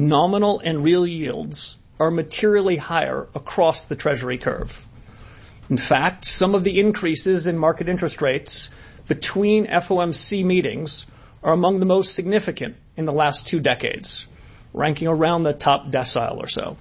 Nominal and real yields are materially higher across the Treasury curve. In fact, some of the increases in market interest rates between FOMC meetings are among the most significant in the last 2 decades, ranking around the top decile or so.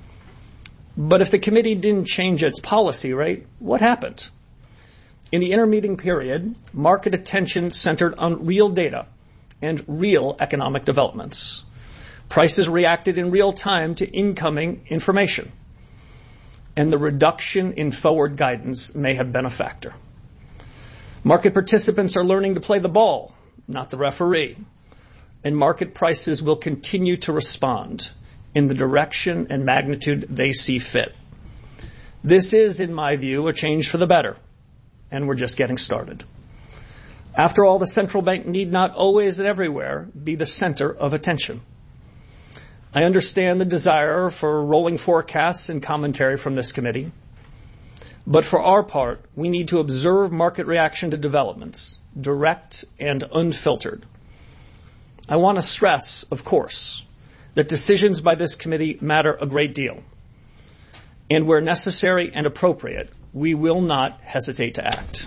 But if the committee didn't change its policy rate, what happened? In the intermeeting period, market attention centered on real data and real economic developments. Prices reacted in real time to incoming information, and the reduction in forward guidance may have been a factor. Market participants are learning to play the ball, not the referee, and market prices will continue to respond in the direction and magnitude they see fit. This is, in my view, a change for the better, and we're just getting started. After all, the central bank need not always and everywhere be the center of attention. I understand the desire for rolling forecasts and commentary from this committee, but for our part, we need to observe market reaction to developments, direct and unfiltered. I want to stress, of course, that decisions by this committee matter a great deal, and where necessary and appropriate, we will not hesitate to act.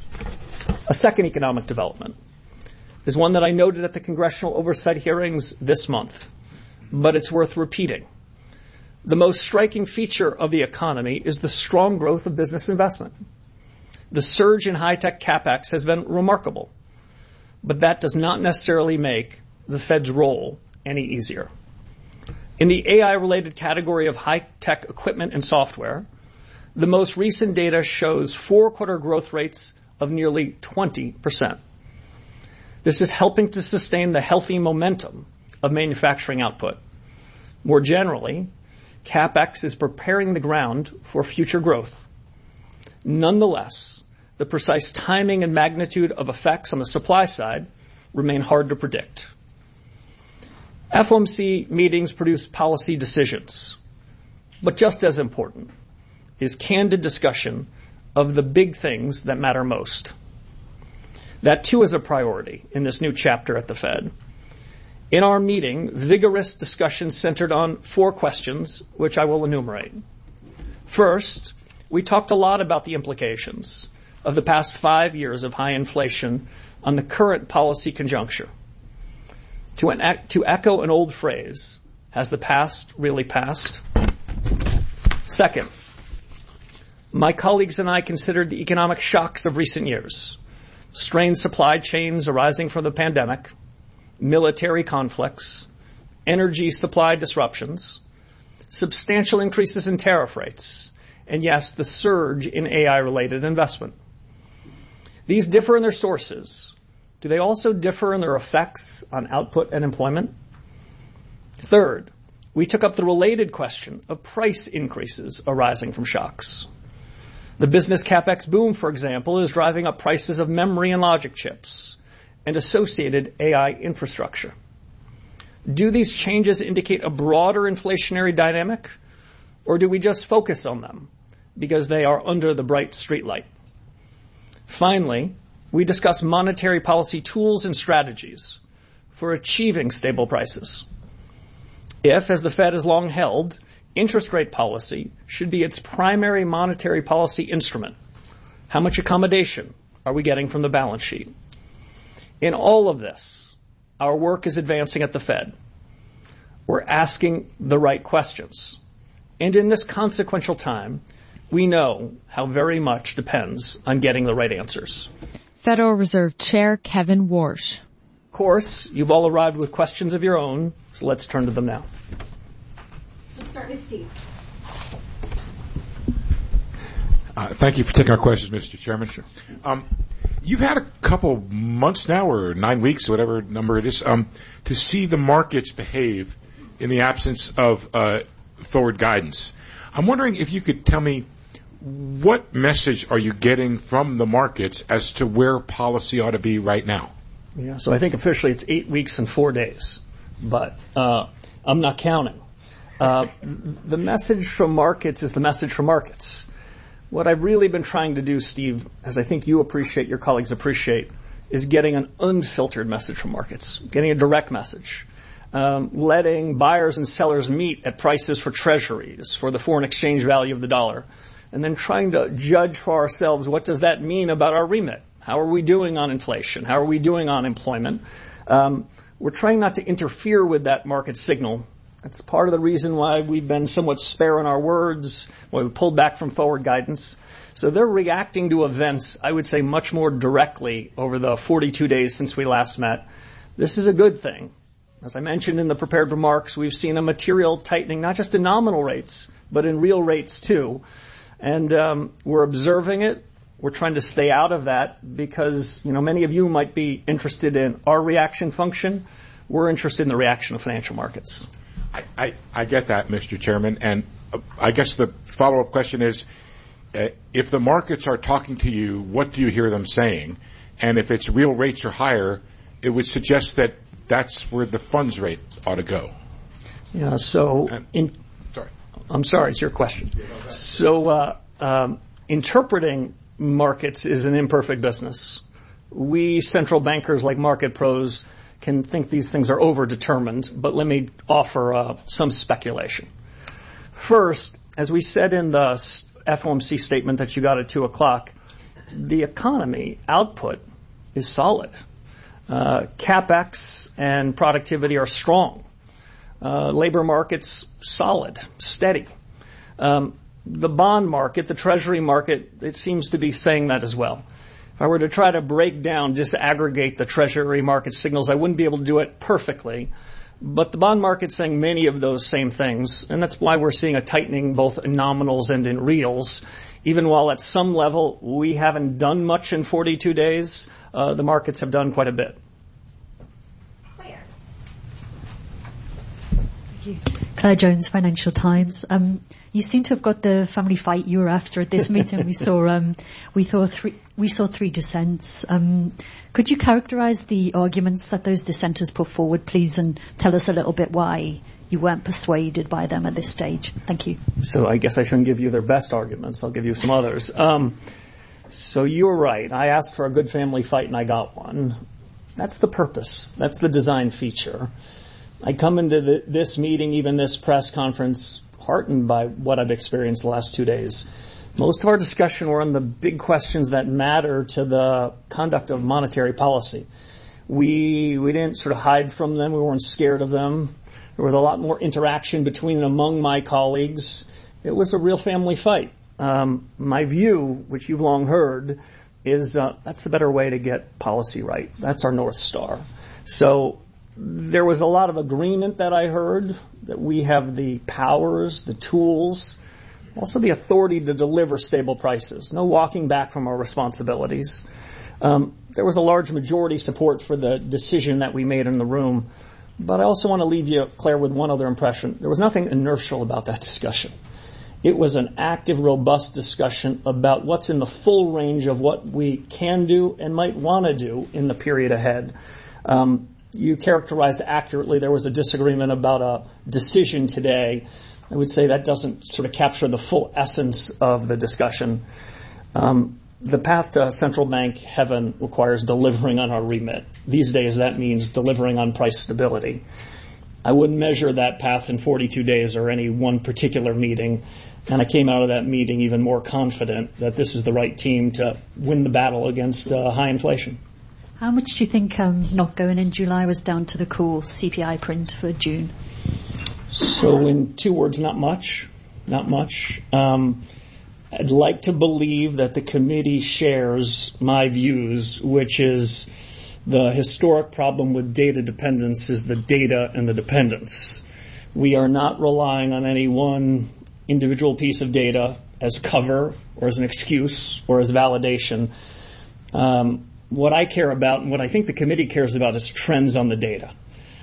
A second economic development is one that I noted at the congressional oversight hearings this month, but it's worth repeating. The most striking feature of the economy is the strong growth of business investment. The surge in high-tech capex has been remarkable, but that does not necessarily make the Fed's role any easier. In the AI-related category of high-tech equipment and software, the most recent data shows 4-quarter growth rates of nearly 20%. This is helping to sustain the healthy momentum of manufacturing output. More generally, CapEx is preparing the ground for future growth. Nonetheless, the precise timing and magnitude of effects on the supply side remain hard to predict. FOMC meetings produce policy decisions, but just as important is candid discussion of the big things that matter most. That too is a priority in this new chapter at the Fed. In our meeting, vigorous discussion centered on 4 questions, which I will enumerate. First, we talked a lot about the implications of the past 5 years of high inflation on the current policy conjuncture. To echo an old phrase, has the past really passed? Second, my colleagues and I considered the economic shocks of recent years, strained supply chains arising from the pandemic, military conflicts, energy supply disruptions, substantial increases in tariff rates, and yes, the surge in AI-related investment. These differ in their sources. Do they also differ in their effects on output and employment? Third, we took up the related question of price increases arising from shocks. The business CapEx boom, for example, is driving up prices of memory and logic chips and associated AI infrastructure. Do these changes indicate a broader inflationary dynamic, or do we just focus on them because they are under the bright streetlight? Finally, we discuss monetary policy tools and strategies for achieving stable prices. If, as the Fed has long held, interest rate policy should be its primary monetary policy instrument, how much accommodation are we getting from the balance sheet? In all of this, our work is advancing at the Fed. We're asking the right questions. And in this consequential time, we know how very much depends on getting the right answers. Federal Reserve Chair Kevin Warsh. Of course, you've all arrived with questions of your own, so let's turn to them now. Let's start with Steve. Thank you for taking our questions, Mr. Chairman. Sure. You've had a couple months now, or 9 weeks, whatever number it is, to see the markets behave in the absence of forward guidance. I'm wondering if you could tell me what message are you getting from the markets as to where policy ought to be right now? Yeah, so I think officially it's 8 weeks and 4 days, but I'm not counting. The message from markets is the message from markets. What I've really been trying to do, Steve, as I think you appreciate, your colleagues appreciate, is getting an unfiltered message from markets, getting a direct message. letting buyers and sellers meet at prices for treasuries, for the foreign exchange value of the dollar, and then trying to judge for ourselves what does that mean about our remit. How are we doing on inflation? How are we doing on employment? We're trying not to interfere with that market signal. That's part of the reason why we've been somewhat spare in our words, why we pulled back from forward guidance. So they're reacting to events, I would say, much more directly over the 42 days since we last met. This is a good thing. As I mentioned in the prepared remarks, we've seen a material tightening, not just in nominal rates, but in real rates too. And we're observing it. We're trying to stay out of that because, many of you might be interested in our reaction function. We're interested in the reaction of financial markets. I get that, Mr. Chairman. And I guess the follow-up question is, if the markets are talking to you, what do you hear them saying? And if it's real rates are higher, it would suggest that that's where the funds rate ought to go. Yeah, so... Sorry. I'm sorry, it's your question. So interpreting markets is an imperfect business. We central bankers like market pros can think these things are overdetermined, but let me offer some speculation. First, as we said in the FOMC statement that you got at 2 o'clock, the economy output is solid. CapEx and productivity are strong. Labor market's solid, steady. The bond market, the treasury market, it seems to be saying that as well. If I were to try to break down, disaggregate the treasury market signals, I wouldn't be able to do it perfectly. But the bond market's saying many of those same things, and that's why we're seeing a tightening both in nominals and in reals. Even while at some level we haven't done much in 42 days, the markets have done quite a bit. Thank you. Claire Jones, Financial Times. You seem to have got the family fight you were after at this meeting. We saw three dissents. Could you characterise the arguments that those dissenters put forward, please, and tell us a little bit why you weren't persuaded by them at this stage? Thank you. So I guess I shouldn't give you their best arguments. I'll give you some others. So you're right. I asked for a good family fight and I got one. That's the purpose. That's the design feature. I come into this meeting, even this press conference, heartened by what I've experienced the last 2 days. Most of our discussion were on the big questions that matter to the conduct of monetary policy. We didn't sort of hide from them. We weren't scared of them. There was a lot more interaction between and among my colleagues. It was a real family fight. My view, which you've long heard, is that's the better way to get policy right. That's our North Star. So there was a lot of agreement that I heard that we have the powers, the tools, also the authority to deliver stable prices. No walking back from our responsibilities. There was a large majority support for the decision that we made in the room. But I also want to leave you, Claire, with one other impression. There was nothing inertial about that discussion. It was an active, robust discussion about what's in the full range of what we can do and might want to do in the period ahead. You characterized accurately there was a disagreement about a decision today. I would say that doesn't sort of capture the full essence of the discussion. The path to central bank heaven requires delivering on our remit. These days that means delivering on price stability. I wouldn't measure that path in 42 days or any one particular meeting. And I came out of that meeting even more confident that this is the right team to win the battle against high inflation. How much do you think not going in July was down to the cool CPI print for June? So in 2 words, not much. Not much. I'd like to believe that the committee shares my views, which is the historic problem with data dependence is the data and the dependence. We are not relying on any one individual piece of data as cover or as an excuse or as validation. What I care about and what I think the committee cares about is trends on the data.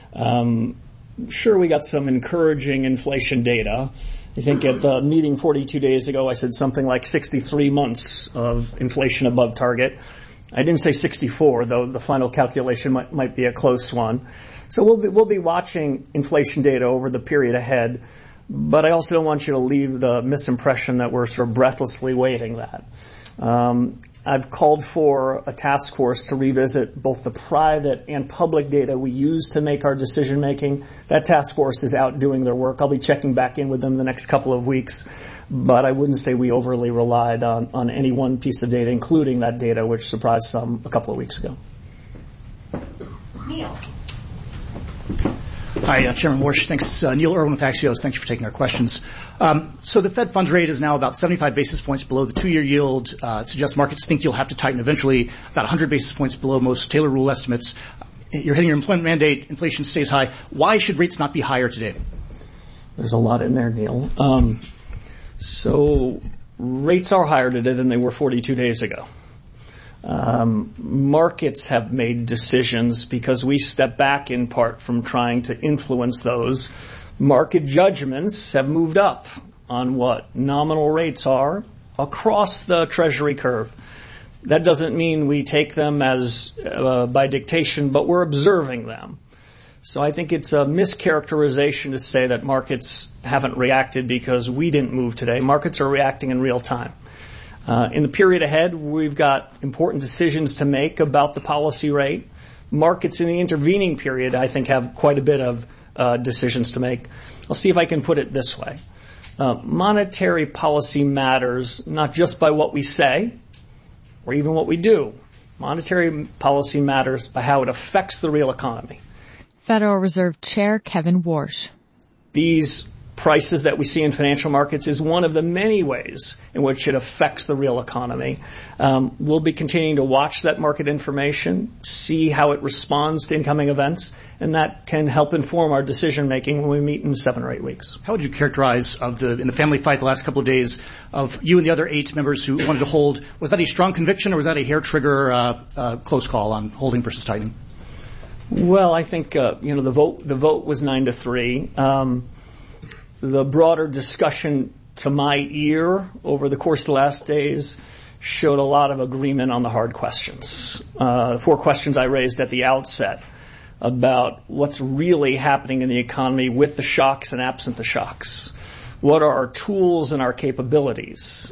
Sure, we got some encouraging inflation data. I think at the meeting 42 days ago, I said something like 63 months of inflation above target. I didn't say 64, though the final calculation might be a close one. So we'll be watching inflation data over the period ahead. But I also don't want you to leave the misimpression that we're sort of breathlessly waiting that. I've called for a task force to revisit both the private and public data we use to make our decision making. That task force is out doing their work. I'll be checking back in with them the next couple of weeks, but I wouldn't say we overly relied on any one piece of data, including that data which surprised some a couple of weeks ago. Neil. Hi, Chairman Warsh. Thanks. Neil Irwin with Axios. Thanks for taking our questions. So the Fed funds rate is now about 75 basis points below the 2-year yield. It suggests markets think you'll have to tighten eventually, about 100 basis points below most Taylor rule estimates. You're hitting your employment mandate. Inflation stays high. Why should rates not be higher today? There's a lot in there, Neil. So rates are higher today than they were 42 days ago. Markets have made decisions because we step back in part from trying to influence those. Market judgments have moved up on what nominal rates are across the Treasury curve. That doesn't mean we take them as by dictation, but we're observing them. So I think it's a mischaracterization to say that markets haven't reacted because we didn't move today. Markets are reacting in real time. In the period ahead, we've got important decisions to make about the policy rate. Markets in the intervening period, I think, have quite a bit of decisions to make. I'll see if I can put it this way. Monetary policy matters not just by what we say or even what we do. Monetary policy matters by how it affects the real economy. Federal Reserve Chair Kevin Warsh. These prices that we see in financial markets is one of the many ways in which it affects the real economy. We'll be continuing to watch that market information, see how it responds to incoming events, and that can help inform our decision making when we meet in 7 or 8 weeks. How would you characterize in the family fight the last couple of days of you and the other 8 members who wanted to hold? Was that a strong conviction or was that a hair trigger close call on holding versus tightening? Well, I think the vote was 9-3. The broader discussion to my ear over the course of the last days showed a lot of agreement on the hard questions. 4 questions I raised at the outset about what's really happening in the economy with the shocks and absent the shocks. What are our tools and our capabilities?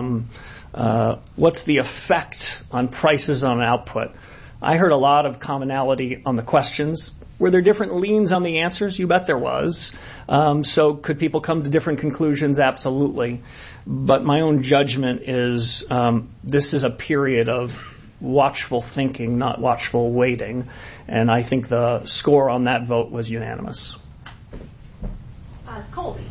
What's the effect on prices on output? I heard a lot of commonality on the questions. Were there different leans on the answers? You bet there was. So could people come to different conclusions? Absolutely. But my own judgment is this is a period of watchful thinking, not watchful waiting. And I think the score on that vote was unanimous. Colby.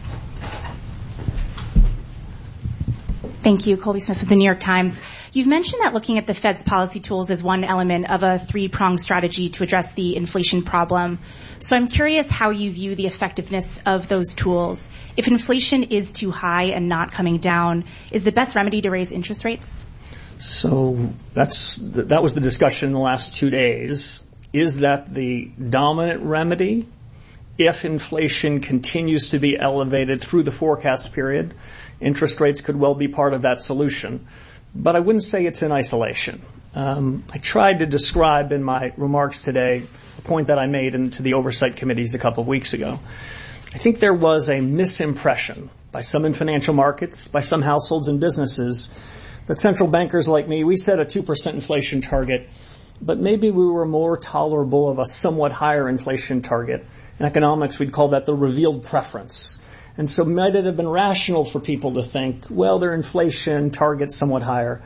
Thank you. Colby Smith with the New York Times. You've mentioned that looking at the Fed's policy tools is one element of a 3-pronged strategy to address the inflation problem. So I'm curious how you view the effectiveness of those tools. If inflation is too high and not coming down, is the best remedy to raise interest rates? So that was the discussion in the last 2 days. Is that the dominant remedy? If inflation continues to be elevated through the forecast period, interest rates could well be part of that solution. But I wouldn't say it's in isolation. I tried to describe in my remarks today a point that I made into the oversight committees a couple of weeks ago. I think there was a misimpression by some in financial markets, by some households and businesses, that central bankers like me, we set a 2% inflation target, but maybe we were more tolerable of a somewhat higher inflation target. In economics, we'd call that the revealed preference. And so might it have been rational for people to think, well, their inflation target's somewhat higher.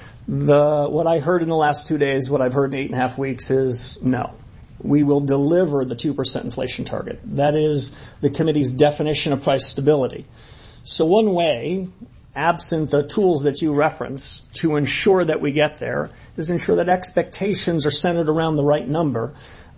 What I heard in the last 2 days, what I've heard in 8.5 weeks is no. We will deliver the 2% inflation target. That is the committee's definition of price stability. So one way, absent the tools that you reference, to ensure that we get there is ensure that expectations are centered around the right number.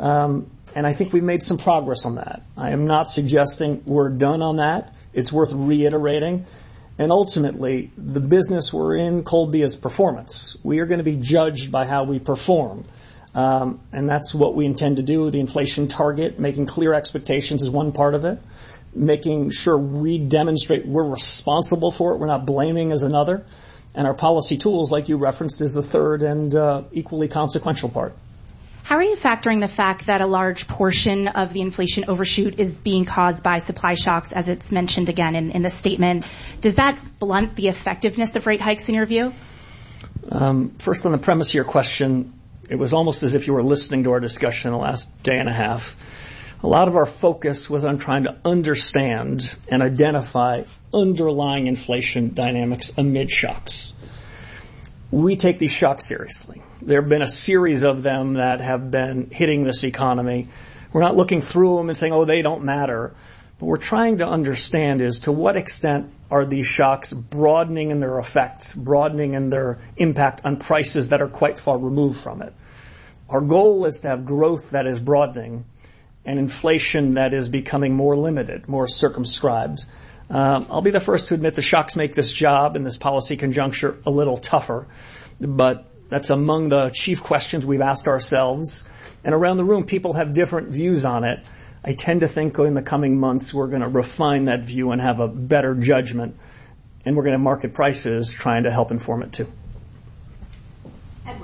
And I think we've made some progress on that. I am not suggesting we're done on that. It's worth reiterating. And ultimately, the business we're in, Colby, is performance. We are going to be judged by how we perform. And that's what we intend to do. The inflation target, making clear expectations is one part of it. Making sure we demonstrate we're responsible for it. We're not blaming is another. And our policy tools, like you referenced, is the third and equally consequential part. How are you factoring the fact that a large portion of the inflation overshoot is being caused by supply shocks, as it's mentioned again in the statement? Does that blunt the effectiveness of rate hikes in your view? First, on the premise of your question, it was almost as if you were listening to our discussion the last day and a half. A lot of our focus was on trying to understand and identify underlying inflation dynamics amid shocks. We take these shocks seriously. There have been a series of them that have been hitting this economy. We're not looking through them and saying, oh, they don't matter. What we're trying to understand is to what extent are these shocks broadening in their effects, broadening in their impact on prices that are quite far removed from it. Our goal is to have growth that is broadening and inflation that is becoming more limited, more circumscribed. I'll be the first to admit the shocks make this job and this policy conjuncture a little tougher, but that's among the chief questions we've asked ourselves. And around the room, people have different views on it. I tend to think in the coming months we're going to refine that view and have a better judgment, and we're going to have market prices trying to help inform it too. Edward.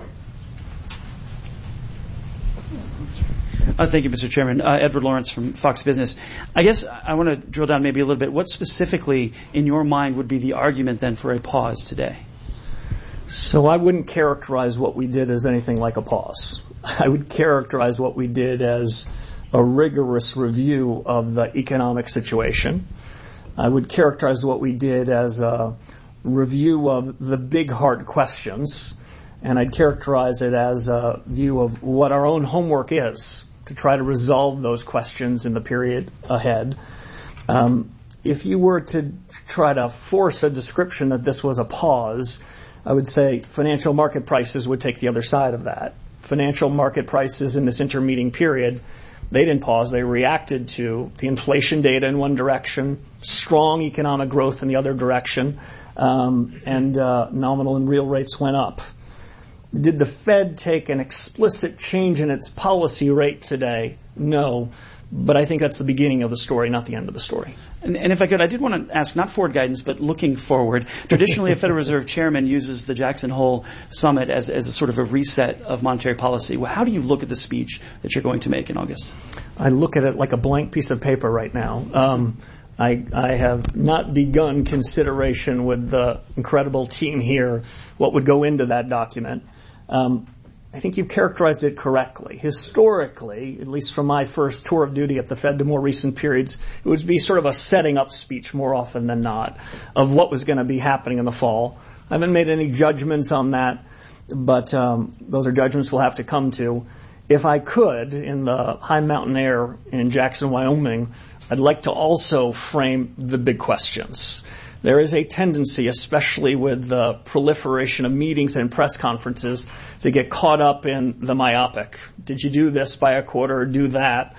Thank you, Mr. Chairman. Edward Lawrence from Fox Business. I guess I want to drill down maybe a little bit. What specifically, in your mind, would be the argument then for a pause today? So I wouldn't characterize what we did as anything like a pause. I would characterize what we did as a rigorous review of the economic situation. I would characterize what we did as a review of the big hard questions, and I'd characterize it as a view of what our own homework is to try to resolve those questions in the period ahead. If you were to try to force a description that this was a pause, I would say financial market prices would take the other side of that. Financial market prices in this intermeeting period, they didn't pause. They reacted to the inflation data in one direction, strong economic growth in the other direction, and nominal and real rates went up. Did the Fed take an explicit change in its policy rate today? No. But I think that's the beginning of the story, not the end of the story. And if I could, I did want to ask, not forward guidance, but looking forward. Traditionally, a Federal Reserve chairman uses the Jackson Hole Summit as a sort of a reset of monetary policy. Well, how do you look at the speech that you're going to make in August? I look at it like a blank piece of paper right now. I have not begun consideration with the incredible team here what would go into that document. I think you've characterized it correctly. Historically, at least from my first tour of duty at the Fed to more recent periods, it would be sort of a setting up speech more often than not of what was going to be happening in the fall. I haven't made any judgments on that, but those are judgments we'll have to come to. If I could, in the high mountain air in Jackson, Wyoming, I'd like to also frame the big questions. There is a tendency, especially with the proliferation of meetings and press conferences, to get caught up in the myopic. Did you do this by a quarter or do that?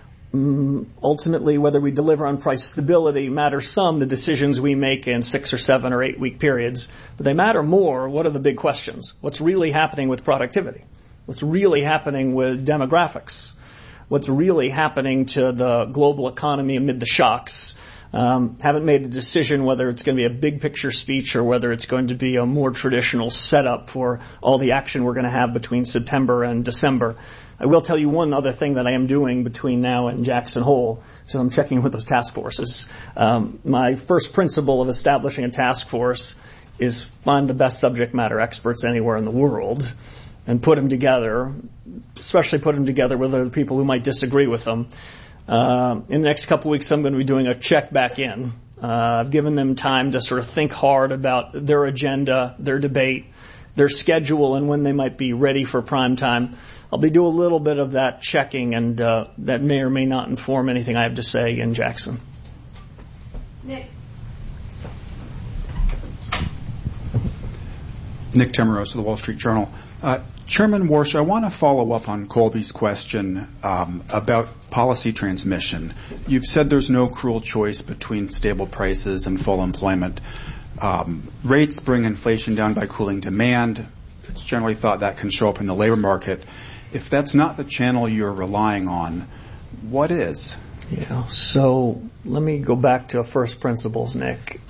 Ultimately, whether we deliver on price stability matters some, the decisions we make in 6 or 7 or 8 week periods. But they matter more, what are the big questions? What's really happening with productivity? What's really happening with demographics? What's really happening to the global economy amid the shocks? Haven't made a decision whether it's going to be a big picture speech or whether it's going to be a more traditional setup for all the action we're going to have between September and December. I will tell you one other thing that I am doing between now and Jackson Hole, so I'm checking with those task forces. My first principle of establishing a task force is find the best subject matter experts anywhere in the world and put them together, especially put them together with other people who might disagree with them. In the next couple of weeks, I'm going to be doing a check back in. I've given them time to sort of think hard about their agenda, their debate, their schedule, and when they might be ready for prime time. I'll be doing a little bit of that checking, and that may or may not inform anything I have to say in Jackson. Nick. Nick Timmeros of the Wall Street Journal. Chairman Warsh, I want to follow up on Colby's question about policy transmission. You've said there's no cruel choice between stable prices and full employment. Rates bring inflation down by cooling demand. It's generally thought that can show up in the labor market. If that's not the channel you're relying on, what is? Yeah, so let me go back to first principles, Nick.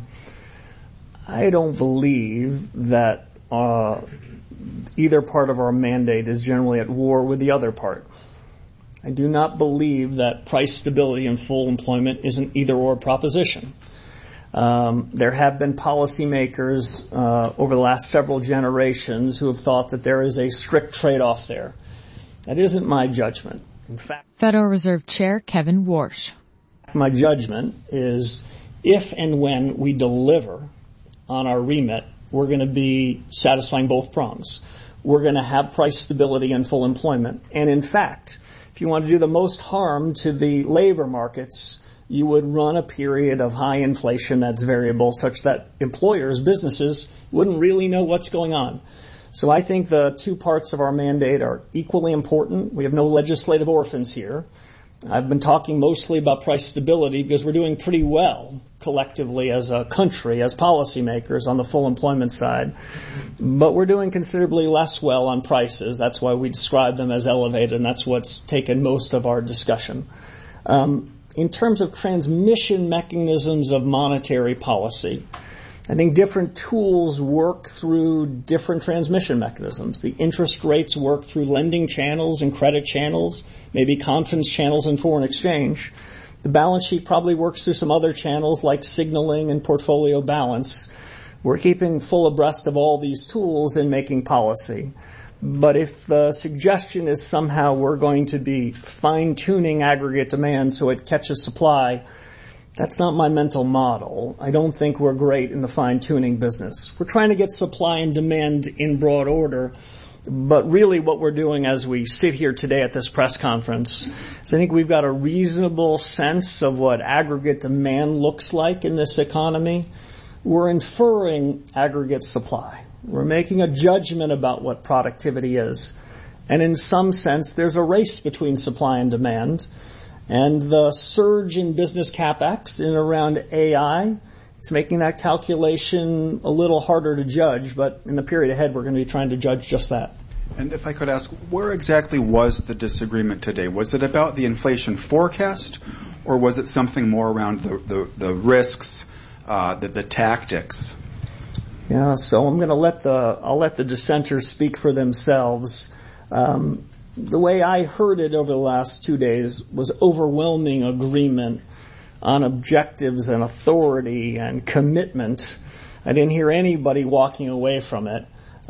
I don't believe that either part of our mandate is generally at war with the other part. I do not believe that price stability and full employment is an either-or proposition. There have been policymakers over the last several generations who have thought that there is a strict trade-off there. That isn't my judgment. In fact, Federal Reserve Chair Kevin Warsh. My judgment is if and when we deliver on our remit, we're going to be satisfying both prongs. We're going to have price stability and full employment. And in fact, if you want to do the most harm to the labor markets, you would run a period of high inflation that's variable such that employers, businesses, wouldn't really know what's going on. So I think the two parts of our mandate are equally important. We have no legislative orphans here. I've been talking mostly about price stability because we're doing pretty well collectively as a country, as policymakers on the full employment side. But we're doing considerably less well on prices. That's why we describe them as elevated, and that's what's taken most of our discussion. In terms of transmission mechanisms of monetary policy, I think different tools work through different transmission mechanisms. The interest rates work through lending channels and credit channels, maybe confidence channels and foreign exchange. The balance sheet probably works through some other channels like signaling and portfolio balance. We're keeping full abreast of all these tools in making policy. But if the suggestion is somehow we're going to be fine-tuning aggregate demand so it catches supply, that's not my mental model. I don't think we're great in the fine-tuning business. We're trying to get supply and demand in broad order, but really what we're doing as we sit here today at this press conference is I think we've got a reasonable sense of what aggregate demand looks like in this economy. We're inferring aggregate supply. We're making a judgment about what productivity is. And in some sense, there's a race between supply and demand. And the surge in business capex in and around AI, it's making that calculation a little harder to judge, but in the period ahead, we're going to be trying to judge just that. And if I could ask, where exactly was the disagreement today? Was it about the inflation forecast, or was it something more around the risks, the tactics? Yeah, so I'll let the dissenters speak for themselves. The way I heard it over the last 2 days was overwhelming agreement on objectives and authority and commitment. I didn't hear anybody walking away from it.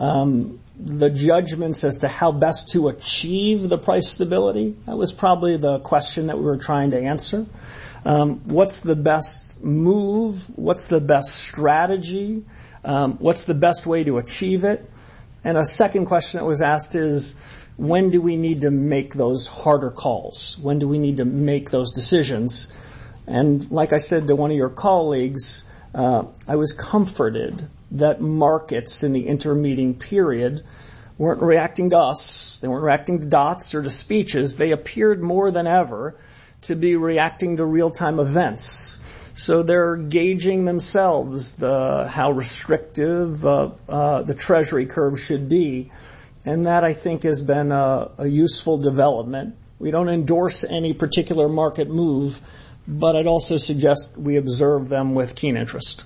The judgments as to how best to achieve the price stability, that was probably the question that we were trying to answer. What's the best move? What's the best strategy? What's the best way to achieve it? And a second question that was asked is, when do we need to make those harder calls? When do we need to make those decisions? And like I said to one of your colleagues, I was comforted that markets in the intermeeting period weren't reacting to us. They weren't reacting to dots or to speeches. They appeared more than ever to be reacting to real-time events. So they're gauging themselves how restrictive the Treasury curve should be. And that, I think, has been a useful development. We don't endorse any particular market move, but I'd also suggest we observe them with keen interest.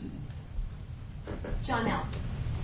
Janelle.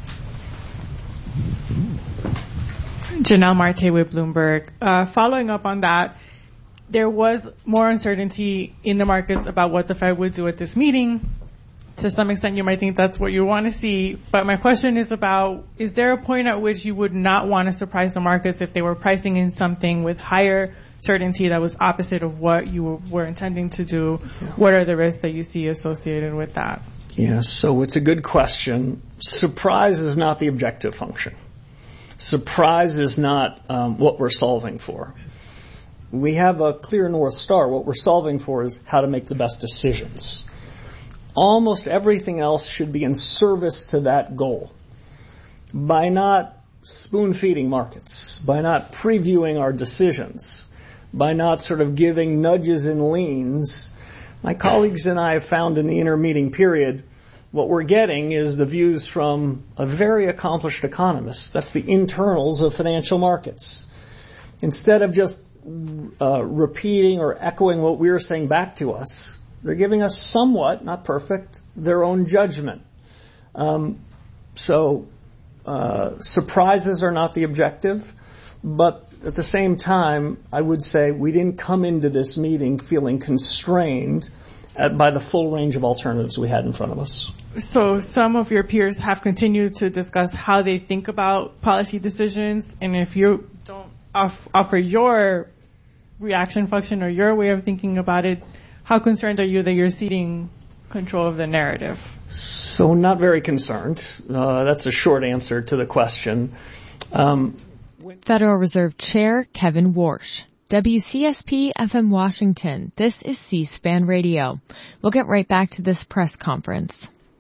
Janelle Marte with Bloomberg. Following up on that, there was more uncertainty in the markets about what the Fed would do at this meeting. To some extent, you might think that's what you want to see. But my question is about, is there a point at which you would not want to surprise the markets if they were pricing in something with higher certainty that was opposite of what you were intending to do? What are the risks that you see associated with that? Yeah, so it's a good question. Surprise is not the objective function. Surprise is not what we're solving for. We have a clear North Star. What we're solving for is how to make the best decisions. Almost everything else should be in service to that goal. By not spoon-feeding markets, by not previewing our decisions, by not sort of giving nudges and leans, my colleagues and I have found in the intermeeting period what we're getting is the views from a very accomplished economist. That's the internals of financial markets. Instead of just repeating or echoing what we were saying back to us, they're giving us somewhat, not perfect, their own judgment. So surprises are not the objective, but at the same time, I would say we didn't come into this meeting feeling constrained by the full range of alternatives we had in front of us. So some of your peers have continued to discuss how they think about policy decisions, and if you don't offer your reaction function or your way of thinking about it, how concerned are you that you're ceding control of the narrative? So not very concerned. That's a short answer to the question. Federal Reserve Chair Kevin Warsh. WCSP FM Washington. This is C-SPAN Radio. We'll get right back to this press conference.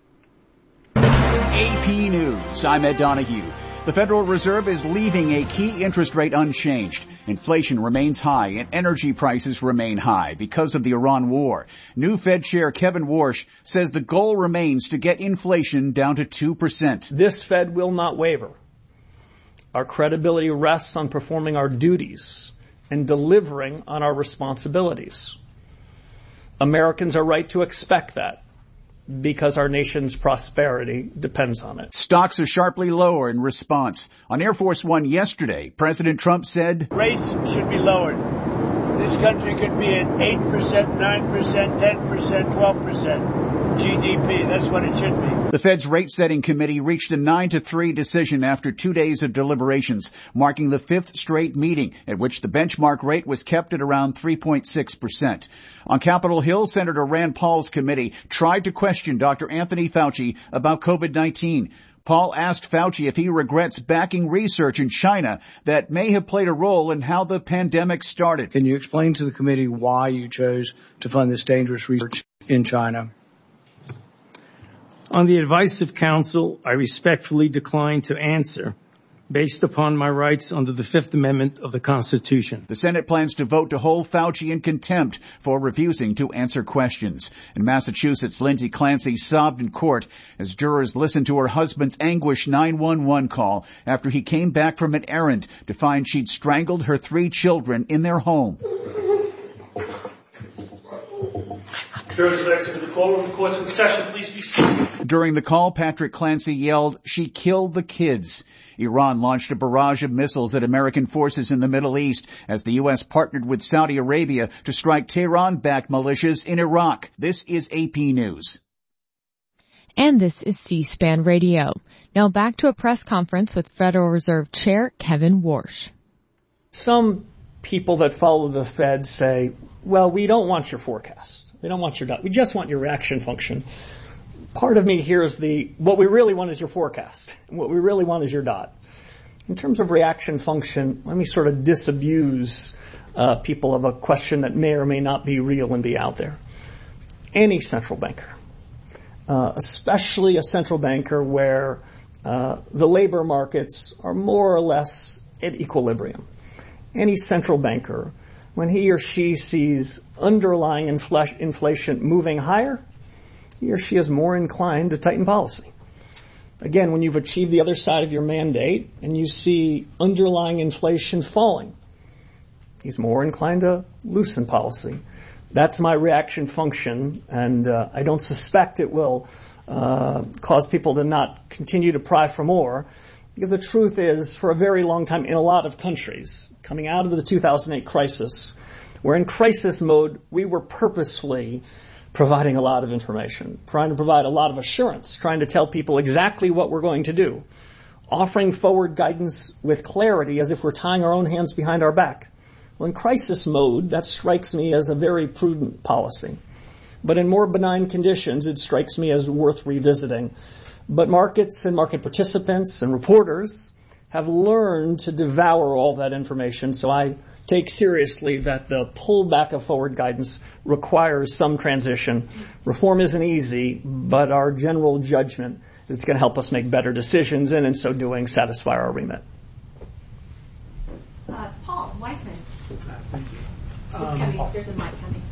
AP News. I'm Ed Donahue. The Federal Reserve is leaving a key interest rate unchanged. Inflation remains high and energy prices remain high because of the Iran war. New Fed Chair Kevin Warsh says the goal remains to get inflation down to 2%. This Fed will not waver. Our credibility rests on performing our duties and delivering on our responsibilities. Americans are right to expect that, because our nation's prosperity depends on it. Stocks are sharply lower in response. On Air Force One yesterday, President Trump said, rates should be lowered. This country could be at 8%, 9%, 10%, 12% GDP. That's what it should be. The Fed's rate-setting committee reached a 9-3 decision after 2 days of deliberations, marking the 5th straight meeting at which the benchmark rate was kept at around 3.6%. On Capitol Hill, Senator Rand Paul's committee tried to question Dr. Anthony Fauci about COVID-19. Paul asked Fauci if he regrets backing research in China that may have played a role in how the pandemic started. Can you explain to the committee why you chose to fund this dangerous research in China? On the advice of counsel, I respectfully decline to answer based upon my rights under the Fifth Amendment of the Constitution. The Senate plans to vote to hold Fauci in contempt for refusing to answer questions. In Massachusetts, Lindsay Clancy sobbed in court as jurors listened to her husband's anguished 911 call after he came back from an errand to find she'd strangled her 3 children in their home. During the call, Patrick Clancy yelled, "She killed the kids." Iran launched a barrage of missiles at American forces in the Middle East as the U.S. partnered with Saudi Arabia to strike Tehran-backed militias in Iraq. This is AP News. And this is C-SPAN Radio. Now back to a press conference with Federal Reserve Chair Kevin Warsh. Some people that follow the Fed say, well, we don't want your forecast. We don't want your dot. We just want your reaction function. Part of me hears what we really want is your forecast. And what we really want is your dot. In terms of reaction function, let me sort of disabuse people of a question that may or may not be real and be out there. Any central banker, especially a central banker where the labor markets are more or less at equilibrium. Any central banker, when he or she sees underlying inflation moving higher, he or she is more inclined to tighten policy. Again, when you've achieved the other side of your mandate and you see underlying inflation falling, he's more inclined to loosen policy. That's my reaction function, and I don't suspect it will cause people to not continue to pry for more, because the truth is, for a very long time in a lot of countries, coming out of the 2008 crisis, we're in crisis mode, we were purposefully providing a lot of information, trying to provide a lot of assurance, trying to tell people exactly what we're going to do, offering forward guidance with clarity as if we're tying our own hands behind our back. Well, in crisis mode, that strikes me as a very prudent policy. But in more benign conditions, it strikes me as worth revisiting. But markets and market participants and reporters have learned to devour all that information, so I take seriously that the pullback of forward guidance requires some transition. Reform isn't easy, but our general judgment is going to help us make better decisions and in so doing satisfy our remit. Paul Weissman. Thank you. There's a mic coming.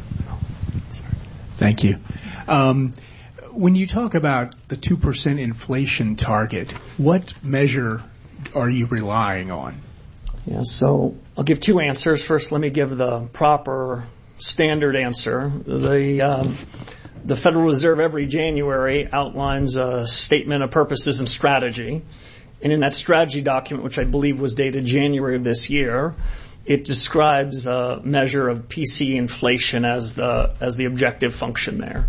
Thank you. When you talk about the 2% inflation target, what measure are you relying on? Yeah, so I'll give 2 answers. First, let me give the proper standard answer. The Federal Reserve every January outlines a statement of purposes and strategy. And in that strategy document, which I believe was dated January of this year, it describes a measure of PCE inflation as the objective function there.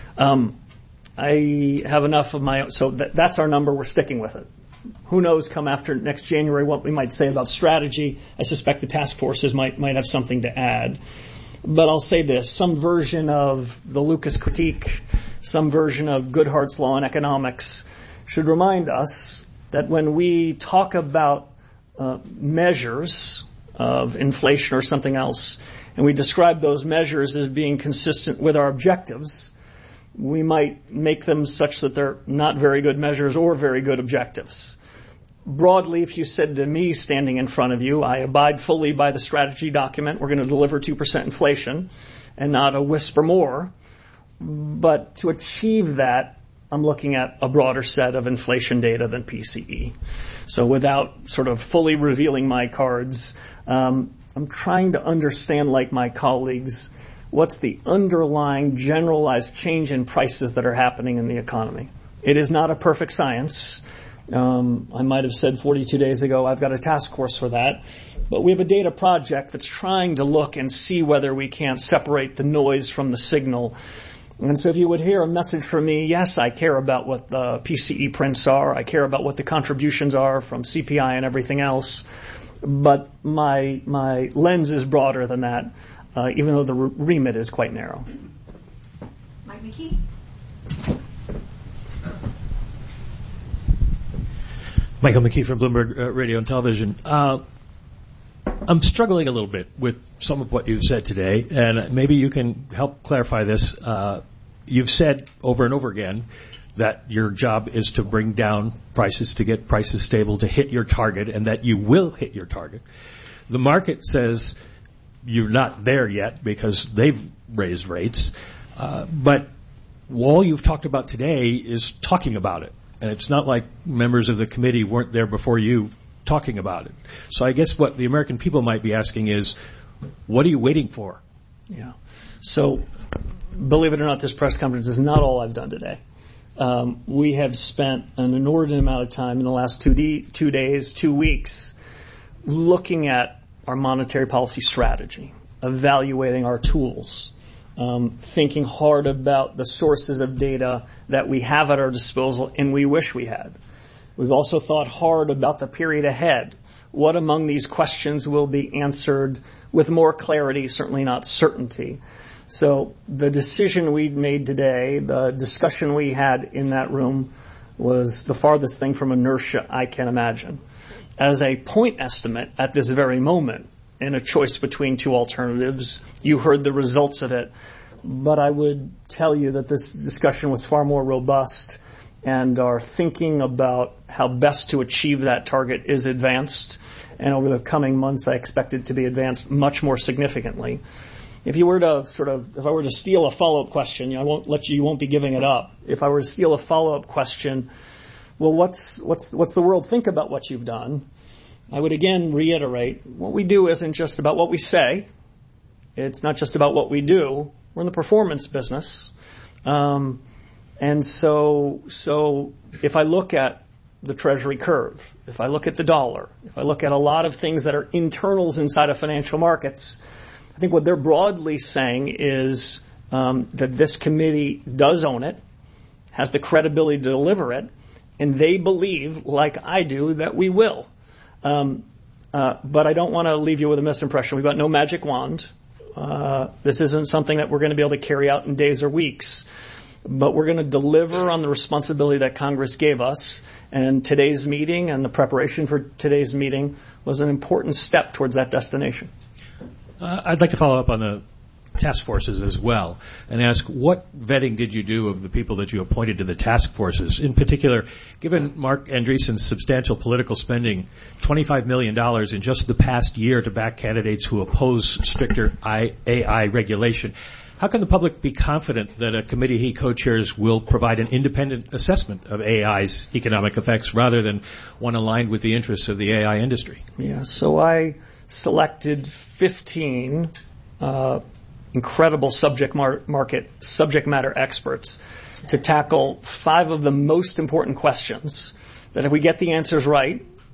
I have enough of my own, so that's our number. We're sticking with it. Who knows, come after next January, what we might say about strategy. I suspect the task forces might have something to add. But I'll say this, some version of the Lucas critique, some version of Goodhart's law in economics should remind us that when we talk about measures of inflation or something else, and we describe those measures as being consistent with our objectives, we might make them such that they're not very good measures or very good objectives. Broadly, if you said to me standing in front of you, I abide fully by the strategy document, we're going to deliver 2% inflation and not a whisper more. But to achieve that, I'm looking at a broader set of inflation data than PCE. So without sort of fully revealing my cards, I'm trying to understand, like my colleagues, what's the underlying generalized change in prices that are happening in the economy. It is not a perfect science. I might have said 42 days ago, I've got a task force for that. But we have a data project that's trying to look and see whether we can't separate the noise from the signal. And so if you would hear a message from me, yes, I care about what the PCE prints are. I care about what the contributions are from CPI and everything else. But my lens is broader than that, even though the remit is quite narrow. Mike McKee. Michael McKee from Bloomberg Radio and Television. I'm struggling a little bit with some of what you've said today, and maybe you can help clarify this. You've said over and over again that your job is to bring down prices, to get prices stable, to hit your target, and that you will hit your target. The market says you're not there yet because they've raised rates, but all you've talked about today is talking about it. And it's not like members of the committee weren't there before you talking about it. So I guess what the American people might be asking is, what are you waiting for? Yeah. So, believe it or not, this press conference is not all I've done today. We have spent an inordinate amount of time in the last 2 days, 2 weeks, looking at our monetary policy strategy, evaluating our tools, thinking hard about the sources of data that we have at our disposal and we wish we had. We've also thought hard about the period ahead. What among these questions will be answered with more clarity, certainly not certainty? So the decision we made today, the discussion we had in that room, was the farthest thing from inertia I can imagine. As a point estimate at this very moment, in a choice between two alternatives, you heard the results of it. But I would tell you that this discussion was far more robust, and our thinking about how best to achieve that target is advanced. And over the coming months, I expect it to be advanced much more significantly. If you were to if I were to steal a follow-up question, I won't let you won't be giving it up. If I were to steal a follow-up question, well, what's the world think about what you've done? I would again reiterate, what we do isn't just about what we say. It's not just about what we do. We're in the performance business. And so if I look at the Treasury curve, if I look at the dollar, if I look at a lot of things that are internals inside of financial markets, I think what they're broadly saying is that this committee does own it, has the credibility to deliver it, and they believe, like I do, that we will. But I don't want to leave you with a misimpression. We've got no magic wand. This isn't something that we're going to be able to carry out in days or weeks. But we're going to deliver on the responsibility that Congress gave us. And today's meeting and the preparation for today's meeting was an important step towards that destination. I'd like to follow up on the task forces as well and ask, what vetting did you do of the people that you appointed to the task forces? In particular, given Mark Andreessen's substantial political spending, $25 million in just the past year to back candidates who oppose stricter AI regulation, how can the public be confident that a committee he co-chairs will provide an independent assessment of AI's economic effects rather than one aligned with the interests of the AI industry? Yeah, so I selected 15 incredible subject matter experts to tackle 5 of the most important questions that if we get the answers right,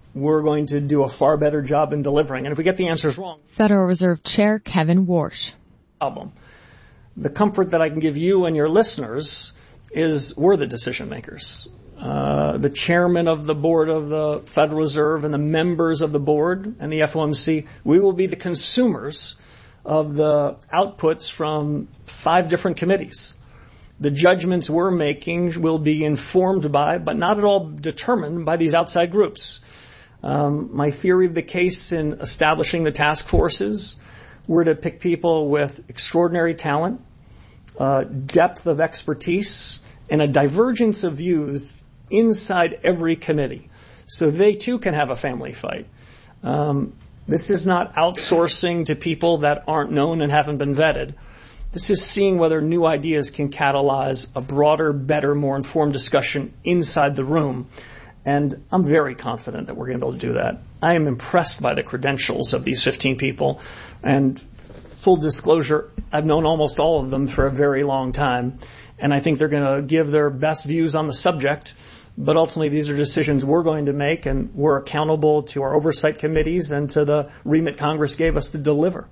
we're going to do a far better job in delivering. And if we get the answers wrong, Federal Reserve Chair Kevin Warsh. Problem. The comfort that I can give you and your listeners is we're the decision makers. The chairman of the board of the Federal Reserve and the members of the board and the FOMC, we will be the consumers of the outputs from 5 different committees. The judgments we're making will be informed by, but not at all determined by, these outside groups. My theory of the case in establishing the task forces were to pick people with extraordinary talent, depth of expertise, and a divergence of views inside every committee, so they too can have a family fight. This is not outsourcing to people that aren't known and haven't been vetted. This is seeing whether new ideas can catalyze a broader, better, more informed discussion inside the room. And I'm very confident that we're going to be able to do that. I am impressed by the credentials of these 15 people. And full disclosure, I've known almost all of them for a very long time. And I think they're going to give their best views on the subject. But ultimately, these are decisions we're going to make, and we're accountable to our oversight committees and to the remit Congress gave us to deliver.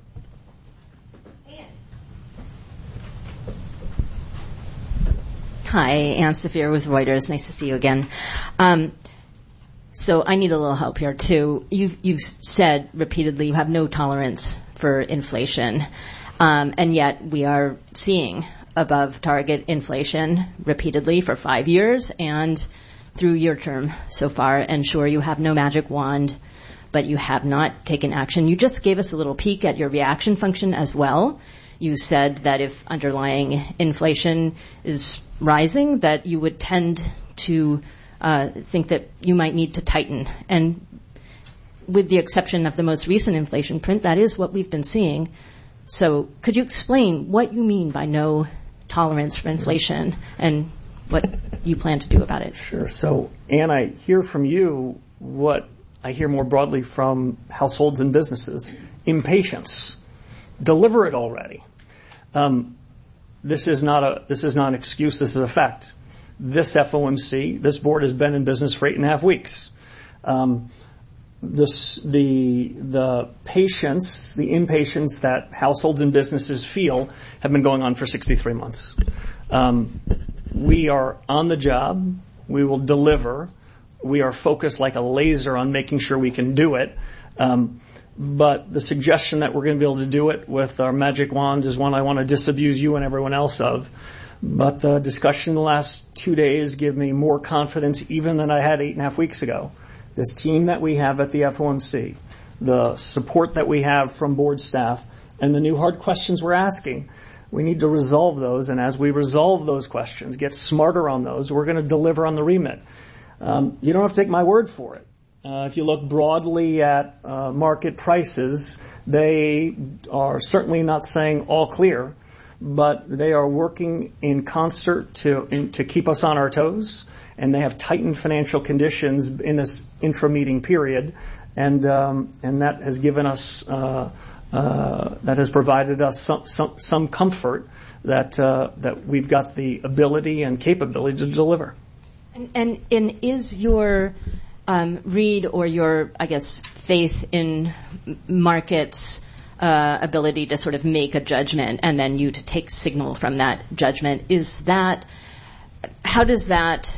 Hi, Ann Saphir with Reuters. Nice to see you again. So I need a little help here, too. You've said repeatedly you have no tolerance for inflation, and yet we are seeing above target inflation repeatedly for 5 years and through your term so far. And sure, you have no magic wand, but you have not taken action. You just gave us a little peek at your reaction function as well. You said that if underlying inflation is rising, that you would tend to think that you might need to tighten. And with the exception of the most recent inflation print, that is what we've been seeing. So could you explain what you mean by no tolerance for inflation and what you plan to do about it? Sure. So, Ann, I hear from you what I hear more broadly from households and businesses: impatience. Deliver it already. This is not an excuse. This is a fact. This FOMC, this board, has been in business for 8.5 weeks. The patience, the impatience that households and businesses feel have been going on for 63 months. We are on the job. We will deliver. We are focused like a laser on making sure we can do it. But the suggestion that we're going to be able to do it with our magic wands is one I want to disabuse you and everyone else of. But the discussion the last 2 days give me more confidence even than I had 8.5 weeks ago. This team that we have at the FOMC, the support that we have from board staff, and the new hard questions we're asking, we need to resolve those. And as we resolve those questions, get smarter on those, we're going to deliver on the remit. You don't have to take my word for it. If you look broadly at market prices, they are certainly not saying all clear, but they are working in concert to keep us on our toes, and they have tightened financial conditions in this intra-meeting period, and that has given us that has provided us some comfort that we've got the ability and capability to deliver. And is your read or your, I guess, faith in markets' ability to sort of make a judgment and then you to take signal from that judgment, how does that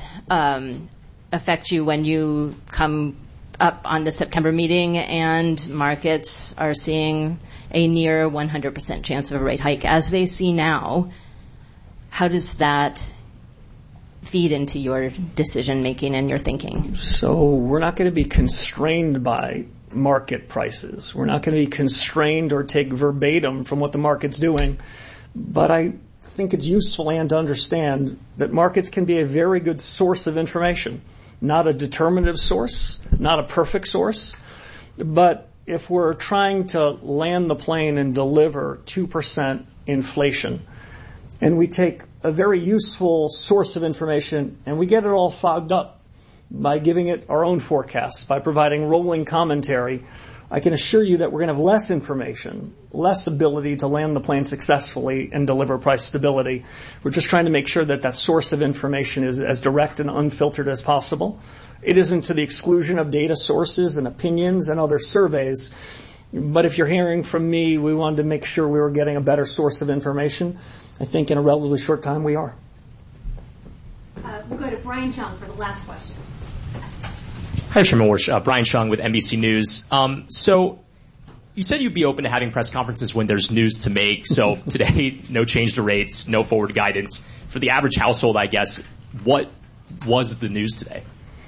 affect you when you come up on the September meeting and markets are seeing a near 100% chance of a rate hike as they see now? How does that feed into your decision making and your thinking? So we're not going to be constrained by market prices. We're not going to be constrained or take verbatim from what the market's doing. But I think it's useful, Ann, to understand that markets can be a very good source of information. Not a determinative source, not a perfect source. But if we're trying to land the plane and deliver 2% inflation, and we take a very useful source of information and we get it all fogged up by giving it our own forecasts, by providing rolling commentary, I can assure you that we're going to have less information, less ability to land the plane successfully and deliver price stability. We're just trying to make sure that that source of information is as direct and unfiltered as possible. It isn't to the exclusion of data sources and opinions and other surveys. But if you're hearing from me, we wanted to make sure we were getting a better source of information. I think in a relatively short time we are. We'll go to Brian Chung for the last question. Hi, Chairman Warsh. Brian Chung with NBC News. So you said you'd be open to having press conferences when there's news to make. So today, no change to rates, no forward guidance. For the average household, I guess, what was the news today?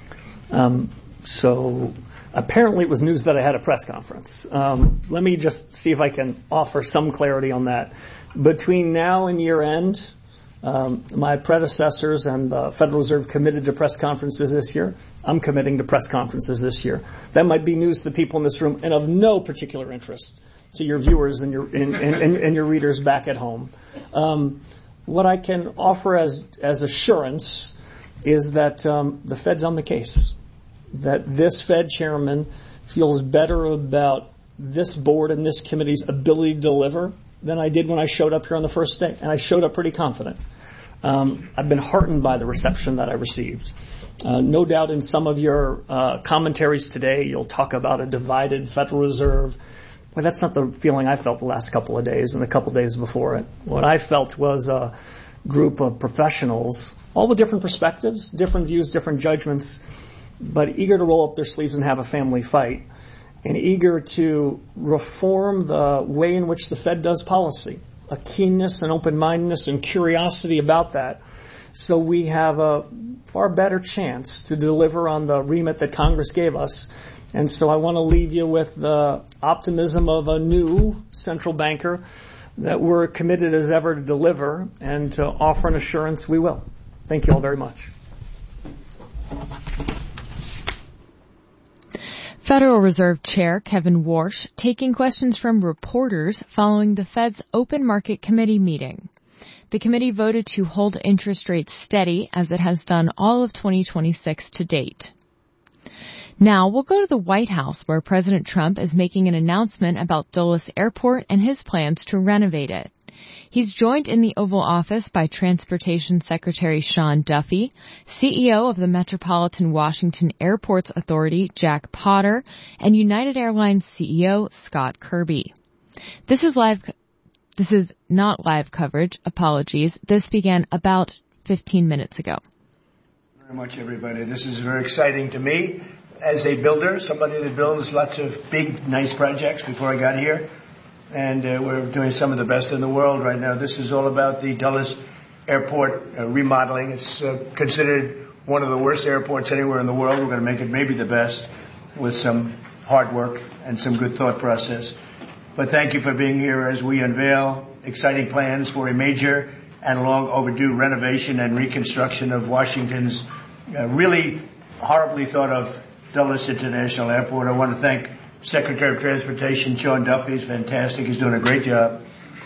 So apparently it was news that I had a press conference. Let me just see if I can offer some clarity on that. Between now and year end, my predecessors and the Federal Reserve committed to press conferences this year. I'm committing to press conferences this year. That might be news to the people in this room and of no particular interest to your viewers and your and your readers back at home. What I can offer as assurance is that the Fed's on the case, that this Fed chairman feels better about this board and this committee's ability to deliver than I did when I showed up here on the first day, and I showed up pretty confident. I've been heartened by the reception that I received. No doubt in some of your commentaries today, you'll talk about a divided Federal Reserve. Well, that's not the feeling I felt the last couple of days and the couple of days before it. What I felt was a group of professionals, all with different perspectives, different views, different judgments, but eager to roll up their sleeves and have a family fight, and eager to reform the way in which the Fed does policy, a keenness and open-mindedness and curiosity about that, so we have a far better chance to deliver on the remit that Congress gave us. And so I want to leave you with the optimism of a new central banker that we're committed as ever to deliver and to offer an assurance we will. Thank you all very much. Federal Reserve Chair Kevin Warsh taking questions from reporters following the Fed's Open Market Committee meeting. The committee voted to hold interest rates steady as it has done all of 2026 to date. Now we'll go to the White House where President Trump is making an announcement about Dulles Airport and his plans to renovate it. He's joined in the Oval Office by Transportation Secretary Sean Duffy, CEO of the Metropolitan Washington Airports Authority Jack Potter, and United Airlines CEO Scott Kirby. This is not live coverage. Apologies. This began about 15 minutes ago. Very much, everybody. This is very exciting to me as a builder, somebody that builds lots of big, nice projects before I got here. And we're doing some of the best in the world right now. This is all about the Dulles Airport remodeling. It's considered one of the worst airports anywhere in the world. We're going to make it maybe the best with some hard work and some good thought process. But thank you for being here as we unveil exciting plans for a major and long overdue renovation and reconstruction of Washington's really horribly thought of Dulles International Airport. I want to thank Secretary of Transportation Sean Duffy. He's fantastic. He's doing a great job,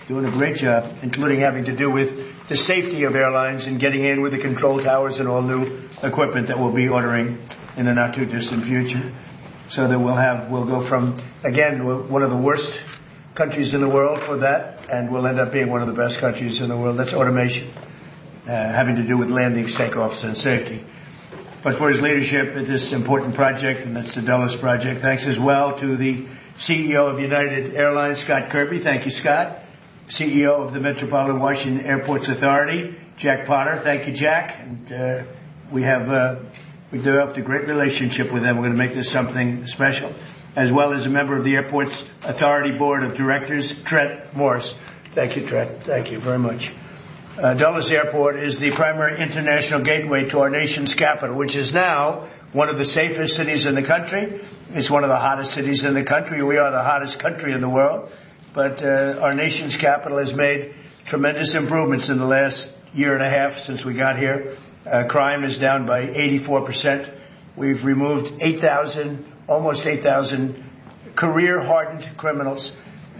including having to do with the safety of airlines and getting in with the control towers and all new equipment that we'll be ordering in the not too distant future. So that we'll go from, again, one of the worst countries in the world for that, and we'll end up being one of the best countries in the world. That's automation, having to do with landings, takeoffs, and safety. But for his leadership at this important project, and that's the Dulles project. Thanks as well to the CEO of United Airlines, Scott Kirby. Thank you, Scott. CEO of the Metropolitan Washington Airports Authority, Jack Potter. Thank you, Jack. And we've developed a great relationship with them. We're going to make this something special. As well as a member of the Airports Authority Board of Directors, Trent Morris. Thank you, Trent. Thank you very much. Dulles Airport is the primary international gateway to our nation's capital, which is now one of the safest cities in the country. It's one of the hottest cities in the country. We are the hottest country in the world. But our nation's capital has made tremendous improvements in the last year and a half since we got here. Crime is down by 84%. We've removed almost 8,000 career-hardened criminals.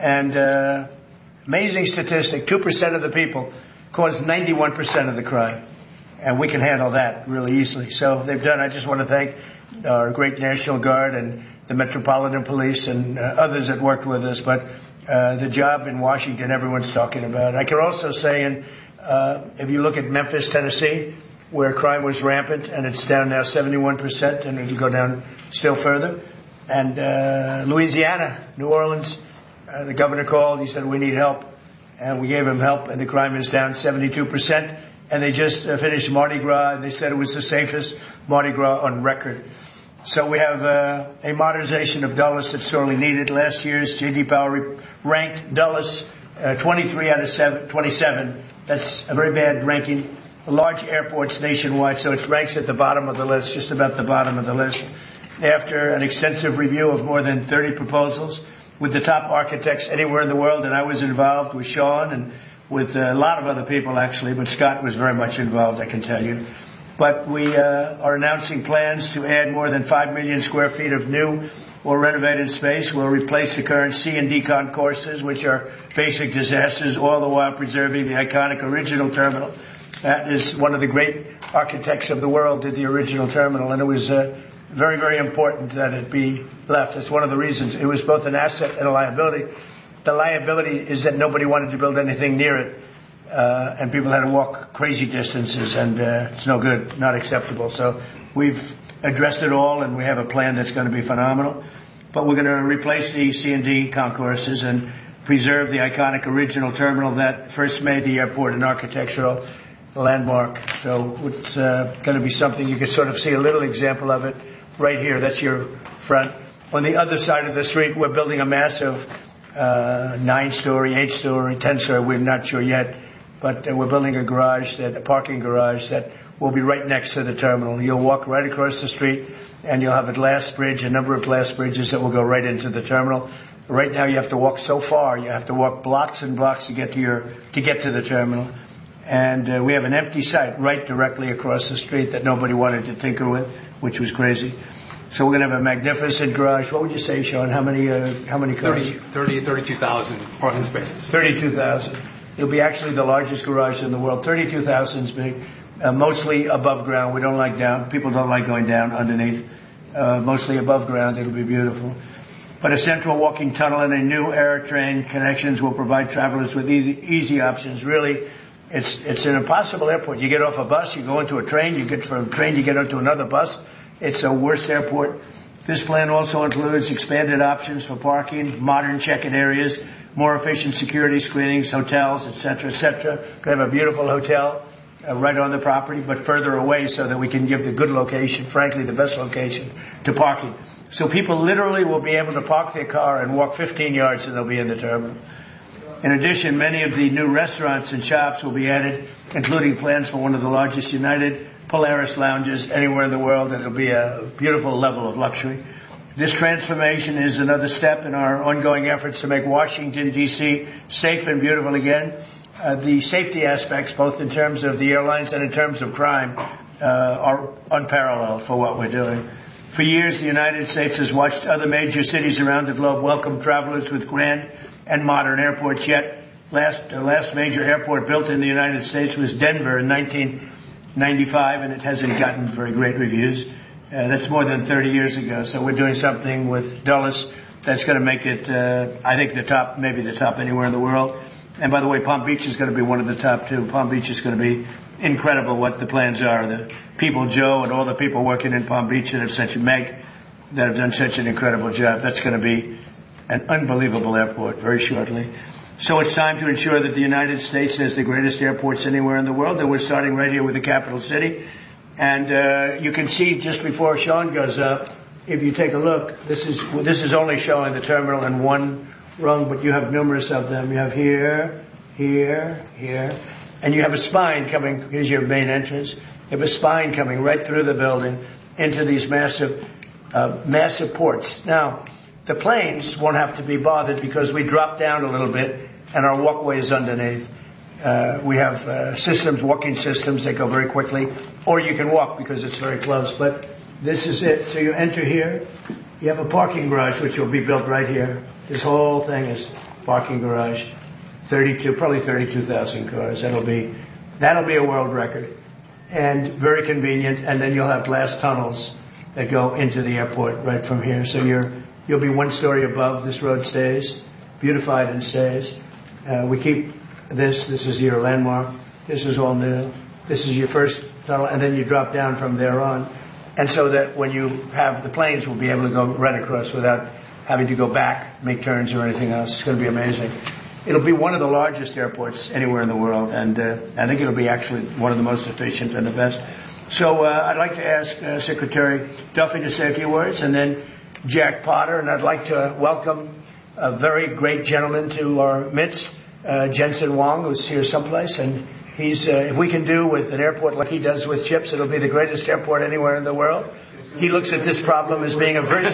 And amazing statistic, 2% of the people cause 91% of the crime. And we can handle that really easily. So I just want to thank our great National Guard and the Metropolitan Police and others that worked with us. But the job in Washington, everyone's talking about. I can also say, if you look at Memphis, Tennessee, where crime was rampant, and it's down now 71%, and it'll go down still further. And Louisiana, New Orleans, the governor called. He said, we need help. And we gave him help, and the crime is down 72%. And they just finished Mardi Gras, and they said it was the safest Mardi Gras on record. So we have a modernization of Dulles that's sorely needed. Last year's J.D. Power ranked Dulles 23 out of 27. That's a very bad ranking. Large airports nationwide, so it ranks at the bottom of the list, just about the bottom of the list. After an extensive review of more than 30 proposals with the top architects anywhere in the world, and I was involved with Sean and with a lot of other people actually, but Scott was very much involved, I can tell you. But we are announcing plans to add more than 5 million square feet of new or renovated space. We'll replace the current C and D concourses, which are basic disasters, all the while preserving the iconic original terminal. That is one of the great architects of the world did the original terminal, and it was very, very important that it be left. That's one of the reasons. It was both an asset and a liability. The liability is that nobody wanted to build anything near it, and people had to walk crazy distances, and it's no good, not acceptable. So we've addressed it all, and we have a plan that's going to be phenomenal. But we're going to replace the C&D concourses and preserve the iconic original terminal that first made the airport an architectural landmark. So it's going to be something you can sort of see a little example of it right here. That's your front. On the other side of the street, we're building a massive 9-story, 8-story, 10-story. We're not sure yet, but we're building a parking garage that will be right next to the terminal. You'll walk right across the street, and you'll have a number of glass bridges that will go right into the terminal. Right now, you have to walk so far. You have to walk blocks and blocks to get to the terminal. And we have an empty site right directly across the street that nobody wanted to tinker with, which was crazy. So we're going to have a magnificent garage. What would you say, Sean? How many cars? 32,000 parking spaces. 32,000. It'll be actually the largest garage in the world. 32,000 is big. Mostly above ground. We don't like down. People don't like going down underneath. Mostly above ground. It'll be beautiful. But a central walking tunnel and a new air train connections will provide travelers with easy options. Really, it's an impossible airport. You get off a bus, you go into a train, you get from a train, you get onto another bus. It's a worse airport. This plan also includes expanded options for parking, modern check-in areas, more efficient security screenings, hotels, etc., etc. We have a beautiful hotel right on the property, but further away so that we can give the good location, frankly, the best location to parking. So people literally will be able to park their car and walk 15 yards and they'll be in the terminal. In addition, many of the new restaurants and shops will be added, including plans for one of the largest United Polaris lounges anywhere in the world, and it'll be a beautiful level of luxury. This transformation is another step in our ongoing efforts to make Washington, D.C. safe and beautiful again. The safety aspects, both in terms of the airlines and in terms of crime, are unparalleled for what we're doing. For years, the United States has watched other major cities around the globe welcome travelers with grand and modern airports, yet the last major airport built in the United States was Denver in 1995, and it hasn't gotten very great reviews. That's more than 30 years ago. So we're doing something with Dulles that's going to make it, I think, the top, maybe the top anywhere in the world. And by the way, Palm Beach is going to be one of the top too. Palm Beach is going to be incredible what the plans are. The people, Joe, and all the people working in Palm Beach that have done such an incredible job. That's going to be an unbelievable airport very shortly. So it's time to ensure that the United States has the greatest airports anywhere in the world, and we're starting right here with the capital city. And you can see just before Sean goes up, if you take a look, this is only showing the terminal in one rung, but you have numerous of them. You have here, here, here, and you have a spine coming. Here's your main entrance. You have a spine coming right through the building into these massive ports. Now, the planes won't have to be bothered because we drop down a little bit and our walkway is underneath. We have walking systems that go very quickly, or you can walk because it's very close. But this is it. So you enter here. You have a parking garage which will be built right here. This whole thing is parking garage. Probably 32,000 cars. That'll be a world record, and very convenient. And then you'll have glass tunnels that go into the airport right from here. So you'll be one story above. This road stays, beautified and stays. We keep this is your landmark. This is all new. This is your first tunnel, and then you drop down from there on. And so that when you have the planes, we'll be able to go right across without having to go back, make turns or anything else. It's going to be amazing. It'll be one of the largest airports anywhere in the world, and I think it'll be actually one of the most efficient and the best. So I'd like to ask Secretary Duffy to say a few words, and then Jack Potter, and I'd like to welcome a very great gentleman to our midst, Jensen Huang, who's here someplace, and he's, if we can do with an airport like he does with chips, it'll be the greatest airport anywhere in the world. He looks at this problem as being a very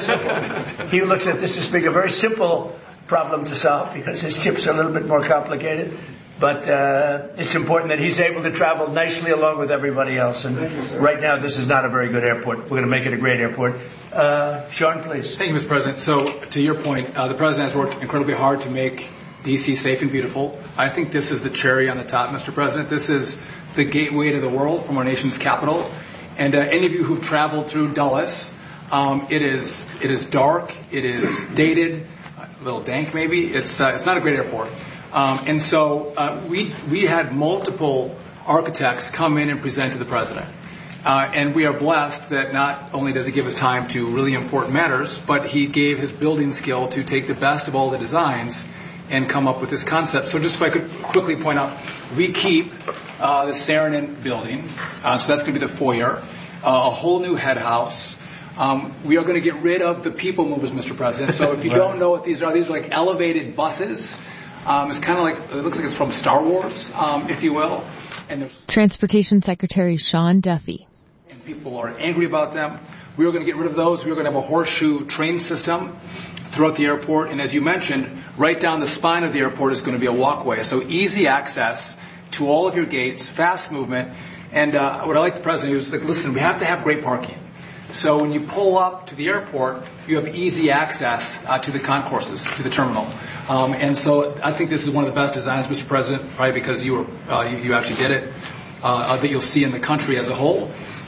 simple problem to solve because his chips are a little bit more complicated. But it's important that he's able to travel nicely along with everybody else. And right now, this is not a very good airport. We're going to make it a great airport. Sean, please. Thank you, Mr. President. So, to your point, the President has worked incredibly hard to make D.C. safe and beautiful. I think this is the cherry on the top, Mr. President. This is the gateway to the world from our nation's capital. And any of you who've traveled through Dulles, it is dark, it is dated, a little dank maybe. It's not a great airport. And so we had multiple architects come in and present to the President. And we are blessed that not only does he give us time to really important matters, but he gave his building skill to take the best of all the designs and come up with this concept. So just if I could quickly point out, we keep the Saarinen building, so that's going to be the foyer, a whole new head house. We are going to get rid of the people movers, Mr. President. So if you don't know what these are like elevated buses. It's kind of like, it looks like it's from Star Wars, if you will. And Transportation Secretary Sean Duffy. And people are angry about them. We are going to get rid of those. We are going to have a horseshoe train system throughout the airport. And as you mentioned, right down the spine of the airport is going to be a walkway. So easy access to all of your gates, fast movement. And what I like the President, he was like, listen, we have to have great parking. So when you pull up to the airport, you have easy access to the concourses, to the terminal. And so I think this is one of the best designs, Mr. President, probably because you actually did it, that you'll see in the country as a whole.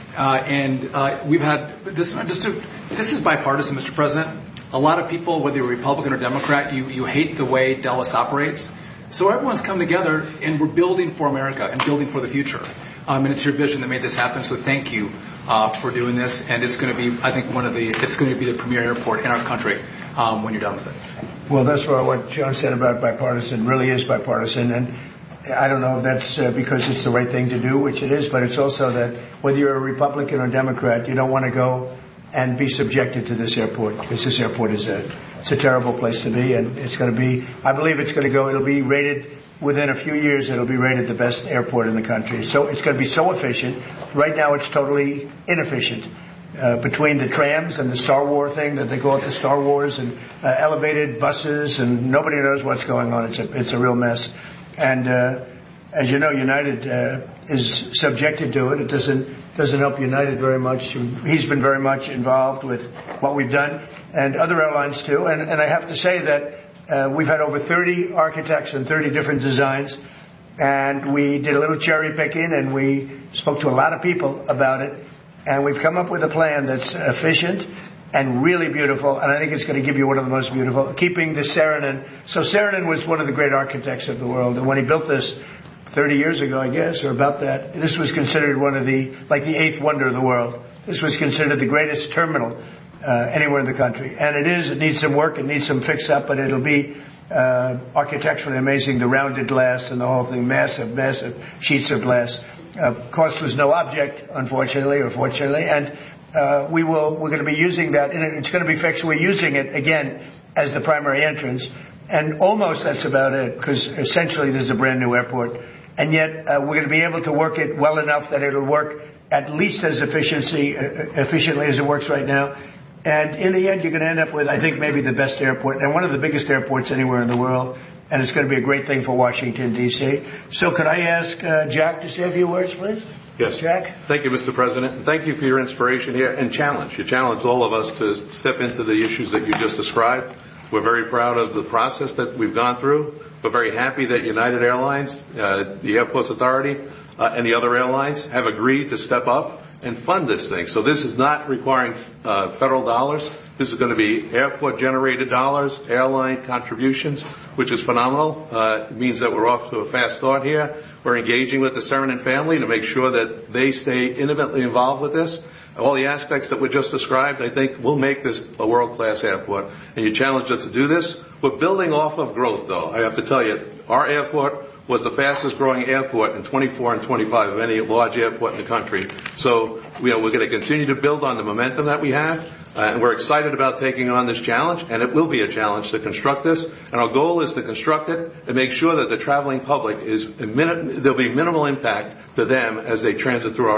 And we've had this is bipartisan, Mr. President. A lot of people, whether you're Republican or Democrat, you hate the way Dulles operates. So everyone's come together, and we're building for America and building for the future. And it's your vision that made this happen. So thank you for doing this. And it's going to be, I think, it's going to be the premier airport in our country when you're done with it. Well, that's what John said about bipartisan. Really is bipartisan. And I don't know if that's because it's the right thing to do, which it is, but it's also that whether you're a Republican or Democrat, you don't want to go and be subjected to this airport, because this airport is it's a terrible place to be, and it's going to be, I believe it'll be rated, within a few years, it'll be rated the best airport in the country. So it's going to be so efficient. Right now it's totally inefficient. Between the trams and the Star Wars thing that they call it the Star Wars and elevated buses, and nobody knows what's going on. It's a real mess. And as you know, United is subjected to it. It doesn't help United very much. He's been very much involved with what we've done, and other airlines too. And I have to say that we've had over 30 architects and 30 different designs, and we did a little cherry picking, and we spoke to a lot of people about it, and we've come up with a plan that's efficient and really beautiful, and I think it's going to give you one of the most beautiful, keeping the Saarinen. So Saarinen was one of the great architects of the world, and when he built this 30 years ago, I guess, or about that, this was considered one of the eighth wonder of the world. This was considered the greatest terminal anywhere in the country. And it needs some work, it needs some fix up, but it'll be architecturally amazing, the rounded glass and the whole thing, massive sheets of glass. Cost was no object, unfortunately or fortunately, and we're going to be using that, and it's going to be fixed. We're using it again as the primary entrance, and almost that's about it, because essentially this is a brand new airport, and yet we're going to be able to work it well enough that it'll work at least as efficiently as it works right now. And in the end, you're going to end up with, I think, maybe the best airport and one of the biggest airports anywhere in the world. And it's going to be a great thing for Washington, D.C. So could I ask Jack to say a few words, please? Yes. Jack? Thank you, Mr. President. And thank you for your inspiration here and challenge. You challenged all of us to step into the issues that you just described. We're very proud of the process that we've gone through. We're very happy that United Airlines, the Airports Authority, and the other airlines have agreed to step up and fund this thing. So this is not requiring federal dollars. This is going to be airport-generated dollars, airline contributions, which is phenomenal. It means that we're off to a fast start here. We're engaging with the Saranen family to make sure that they stay intimately involved with this. All the aspects that were just described, I think, will make this a world-class airport. And you challenged us to do this. We're building off of growth, though. I have to tell you, our airport was the fastest-growing airport in 24 and 25 of any large airport in the country. So, we're going to continue to build on the momentum that we have. And we're excited about taking on this challenge, and it will be a challenge to construct this. And our goal is to construct it and make sure that the traveling public there'll be minimal impact to them as they transit through our